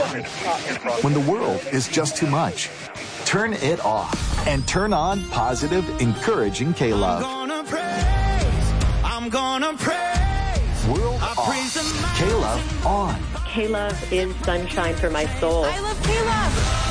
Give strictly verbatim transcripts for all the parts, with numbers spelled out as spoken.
When the world is just too much, turn it off and turn on positive, encouraging K-Love. I'm gonna praise, I'm gonna praise. World off, K-Love on. K-Love is sunshine for my soul. I love K-Love.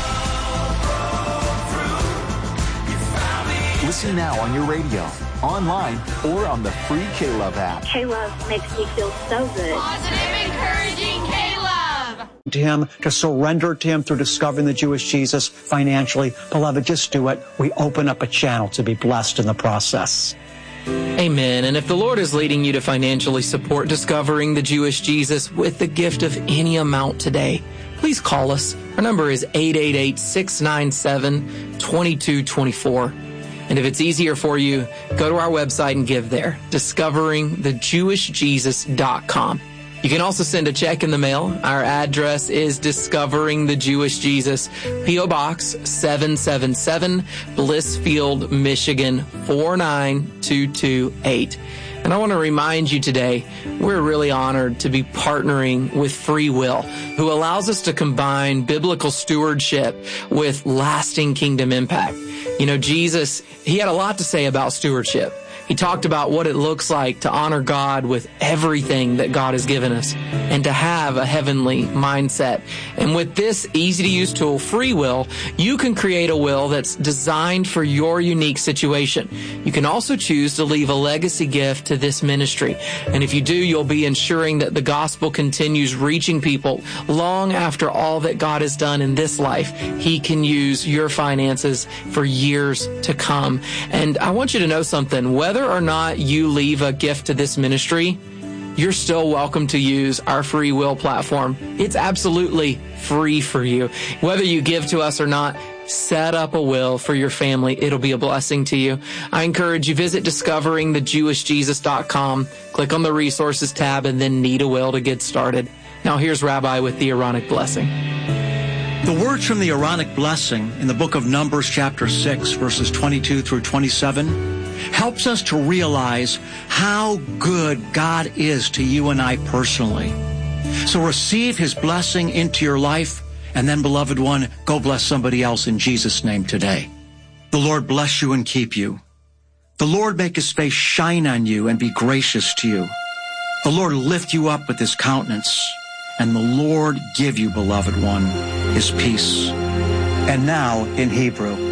Listen now on your radio, online, or on the free K-Love app. K-Love makes me feel so good. Positive, encouraging K-Love. To him, to surrender to him through discovering the Jewish Jesus financially. Beloved, just do it. We open up a channel to be blessed in the process. Amen. And if the Lord is leading you to financially support discovering the Jewish Jesus with the gift of any amount today, please call us. Our number is eight eight eight, six nine seven, two two two four. And if it's easier for you, go to our website and give there, discovering the jewish jesus dot com. You can also send a check in the mail. Our address is Discovering the Jewish Jesus, P O. Box seven seven seven, Blissfield, Michigan, four nine two two eight. And I want to remind you today, we're really honored to be partnering with Free Will, who allows us to combine biblical stewardship with lasting kingdom impact. You know, Jesus, he had a lot to say about stewardship. He talked about what it looks like to honor God with everything that God has given us and to have a heavenly mindset. And with this easy-to-use tool, Free Will, you can create a will that's designed for your unique situation. You can also choose to leave a legacy gift to this ministry. And if you do, you'll be ensuring that the gospel continues reaching people long after all that God has done in this life. He can use your finances for years to come. And I want you to know something. Whether or not you leave a gift to this ministry, you're still welcome to use our Free Will platform. It's absolutely free for you. Whether you give to us or not, set up a will for your family. It'll be a blessing to you. I encourage you, visit discovering the jewish jesus dot com, click on the resources tab, and then need a will to get started. Now here's Rabbi with the Aaronic blessing. The words from the Aaronic blessing in the book of Numbers chapter six, verses twenty-two through twenty-seven, helps us to realize how good God is to you and I personally. So receive his blessing into your life, and then, beloved one, go bless somebody else in Jesus' name today. The Lord bless you and keep you. The Lord make his face shine on you and be gracious to you. The Lord lift you up with his countenance, and the Lord give you, beloved one, his peace. And now in Hebrew.